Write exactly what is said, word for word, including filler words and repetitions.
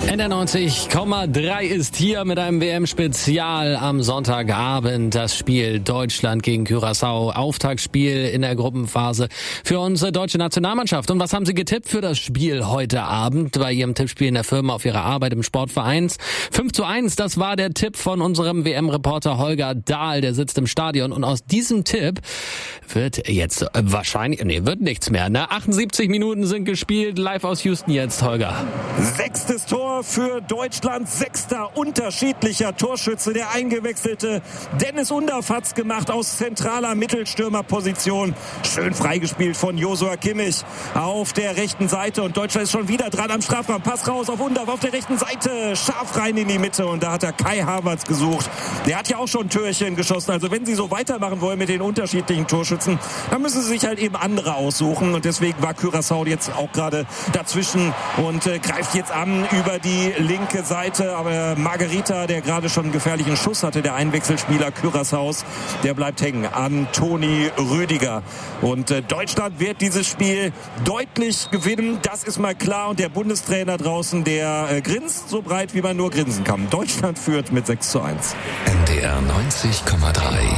N D R neunzig Komma drei ist hier mit einem W M-Spezial am Sonntagabend. Das Spiel Deutschland gegen Curaçao. Auftaktspiel in der Gruppenphase für unsere deutsche Nationalmannschaft. Und was haben Sie getippt für das Spiel heute Abend bei Ihrem Tippspiel in der Firma, auf Ihrer Arbeit im Sportverein? fünf zu eins, das war der Tipp von unserem W M-Reporter Holger Dahl. Der sitzt im Stadion. Und aus diesem Tipp wird jetzt wahrscheinlich, nee, wird nichts mehr. Ne? achtundsiebzig Minuten sind gespielt. Live aus Houston jetzt, Holger. Sechstes Tor für Deutschland, sechster unterschiedlicher Torschütze. Der eingewechselte Dennis Undaff hat's gemacht aus zentraler Mittelstürmerposition. Schön freigespielt von Joshua Kimmich auf der rechten Seite. Und Deutschland ist schon wieder dran am Strafraum. Pass raus auf Undaff auf der rechten Seite. Scharf rein in die Mitte. Und da hat er Kai Havertz gesucht. Der hat ja auch schon Türchen geschossen. Also wenn Sie so weitermachen wollen mit den unterschiedlichen Torschützen, dann müssen Sie sich halt eben andere aussuchen. Und deswegen war Curaçao jetzt auch gerade dazwischen und äh, greift jetzt an über die linke Seite. Aber Margarita, der gerade schon einen gefährlichen Schuss hatte, der Einwechselspieler Curaçaos, der bleibt hängen an Toni Rüdiger. Und äh, Deutschland wird dieses Spiel deutlich gewinnen. Das ist mal klar. Und der Bundestrainer draußen, der äh, grinst so breit, wie man nur grinsen kann. Deutschland führt mit sechs zu eins. N D R neunzig Komma drei